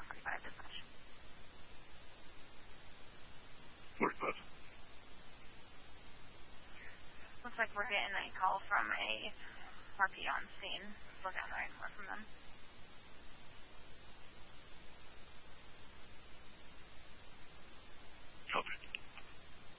25 dispatch. Where's that? Looks like we're getting a call from a RP on scene. Look down the right more from them.